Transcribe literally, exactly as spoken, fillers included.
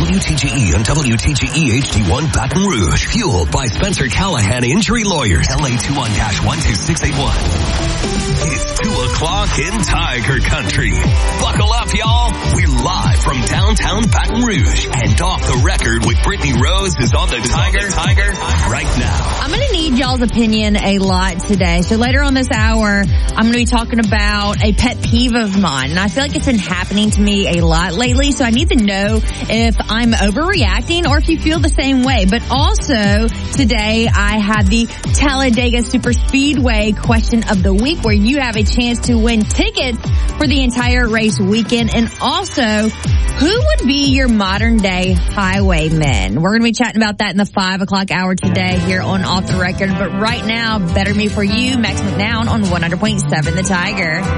W T G E and W T G E H D one Baton Rouge. Fueled by Spencer Callahan Injury Lawyers. L A two one one two six eight one. It's two o'clock in Tiger Country. Buckle up, y'all. We're live from downtown Baton Rouge. And Off the Record with Brittany Rose is on the Tiger, Tiger, right now. I'm going to need y'all's opinion a lot today. So later on this hour, I'm going to be talking about a pet peeve of mine. And I feel like it's been happening to me a lot lately. So I need to know if I'm overreacting or if you feel the same way. But also today, I have the Talladega Super Speedway question of the week, where you have a chance to win tickets for the entire race weekend. And also, who would be your modern day highwaymen? We're going to be chatting about that in the five o'clock hour today here on Off the Record. But right now, Better Me For You, Max McNown on one hundred point seven The Tiger.